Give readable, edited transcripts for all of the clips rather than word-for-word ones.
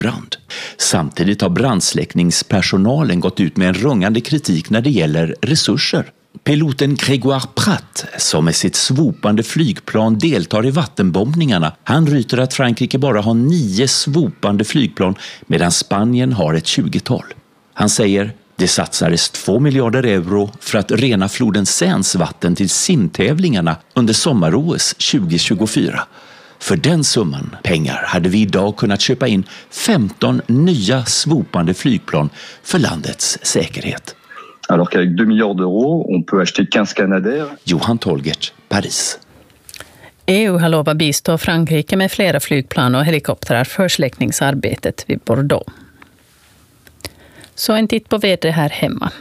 brand. Samtidigt har brandsläckningspersonalen gått ut med en rungande kritik när det gäller resurser. Piloten Grégoire Pratt, som med sitt svopande flygplan deltar i vattenbombningarna, han ryter att Frankrike bara har 9 svopande flygplan medan Spanien har ett 20-tal. Han säger: det satsades 2 miljarder euro för att rena floden Seines vatten till simtävlingarna under sommar-OS 2024. För den summan pengar hade vi idag kunnat köpa in 15 nya svopande flygplan för landets säkerhet. Alors qu'avec 2 miljards d'euros, on peut acheter 15 Canadair. Johan Tolgert, Paris. EU har lovat bistå Frankrike med flera flygplan och helikoptrar för släckningsarbetet vid Bordeaux. Så en titt på vädret här hemma.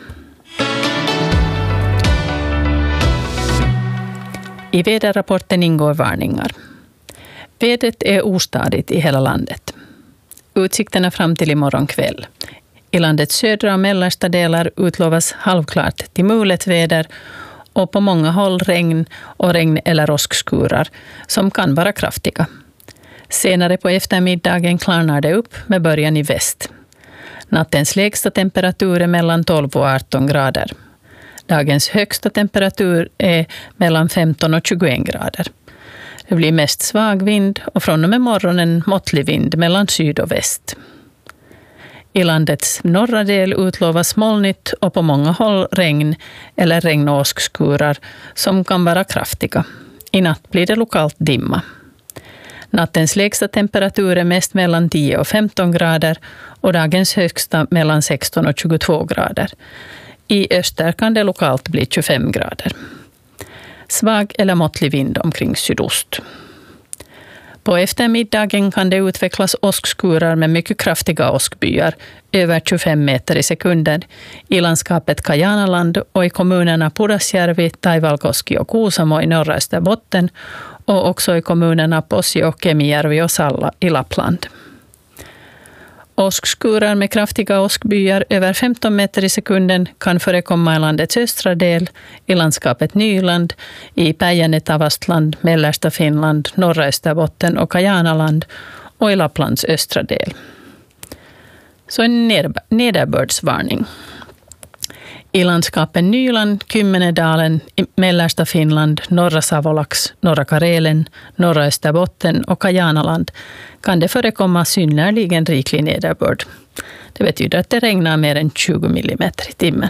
I väderrapporten ingår varningar. Vädret är ostadigt i hela landet. Utsikterna fram till imorgon kväll. I landets södra och mellersta delar utlovas halvklart till mulet väder och på många håll regn och regn- eller åskskurar som kan vara kraftiga. Senare på eftermiddagen klarnar det upp med början i väst. Nattens lägsta temperatur är mellan 12 och 18 grader. Dagens högsta temperatur är mellan 15 och 21 grader. Det blir mest svag vind och från och med morgonen måttlig vind mellan syd och väst. I landets norra del utlovas molnigt och på många håll regn eller regn- och åskskurar som kan vara kraftiga. I natt blir det lokalt dimma. Nattens lägsta temperatur är mest mellan 10 och 15 grader och dagens högsta mellan 16 och 22 grader. I öster kan det lokalt bli 25 grader. Svag eller måttlig vind omkring sydost. På eftermiddagen kan det utvecklas åskskurar med mycket kraftiga åskbyar, över 25 meter i sekunder, i landskapet Kajanaland och i kommunerna Pudasjärvi, Taivalkoski och Kuusamo i norra Österbotten och också i kommunerna Posio, Kemijärvi och Salla i Lappland. Åskskurar med kraftiga åskbyar över 15 meter i sekunden kan förekomma i landets östra del, i landskapet Nyland, i Päijänne-Tavastland, mellersta Finland, norra Österbotten och Kajanaland och i Lapplands östra del. Så en nederbördsvarning. I landskapen Nyland, Kymmenedalen, i mellersta Finland, norra Savolax, norra Karelen, norra Österbotten och Kajanaland kan det förekomma synnerligen riklig nederbörd. Det betyder att det regnar mer än 20 millimeter i timmen.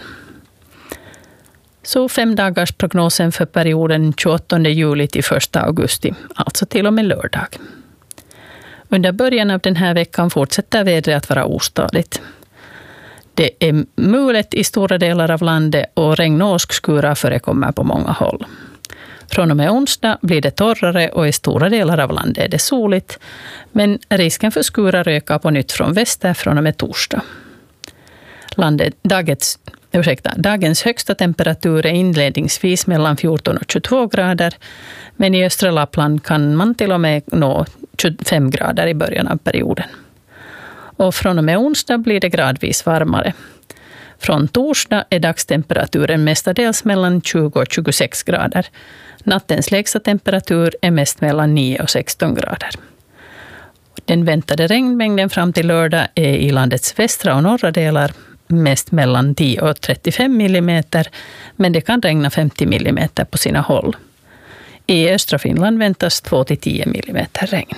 Så 5 dagars prognosen för perioden 28 juli till 1 augusti, alltså till och med lördag. Under början av den här veckan fortsätter vädret att vara ostadigt. Det är mulet i stora delar av landet och regn- och åskskurar förekommer på många håll. Från och med onsdag blir det torrare och i stora delar av landet är det soligt, men risken för skurar ökar på nytt från väster från och med torsdag. Dagens högsta temperatur är inledningsvis mellan 14 och 22 grader, men i östra Lappland kan man till och med nå 25 grader i början av perioden. Och från och med onsdag blir det gradvis varmare. Från torsdag är dagstemperaturen mestadels mellan 20 och 26 grader. Nattens lägsta temperatur är mest mellan 9 och 16 grader. Den väntade regnmängden fram till lördag är i landets västra och norra delar mest mellan 10 och 35 millimeter, men det kan regna 50 millimeter på sina håll. I östra Finland väntas 2-10 millimeter regn.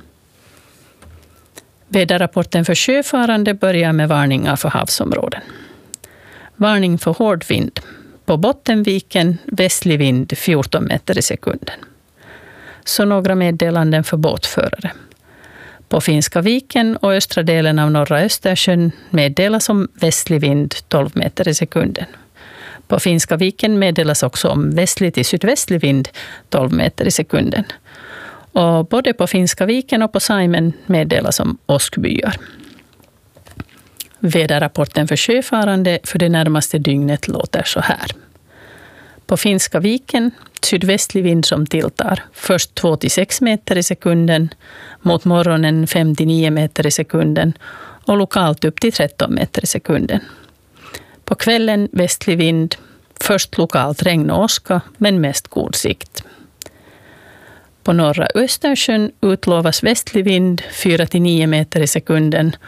Väderrapporten för sjöfarande börjar med varningar för havsområden. Varning för hård vind. På Bottenviken västlig vind 14 meter i sekunden. Så några meddelanden för båtförare. På Finska viken och östra delen av norra Östersjön meddelas om västlig vind 12 meter i sekunden. På Finska viken meddelas också om västlig till sydvästlig vind 12 meter i sekunden. Och både på Finska viken och på Saimen meddelas om åskbyar. Väderrapporten för sjöfarande för det närmaste dygnet låter så här. På Finska viken sydvästlig vind som tilltar, först 2-6 meter i sekunden, mot morgonen 5-9 meter i sekunden och lokalt upp till 13 meter i sekunden. På kvällen västlig vind, först lokalt regn och åska, men mest god sikt. På norra Östersjön utlovas västlig vind 4-9 meter i sekunden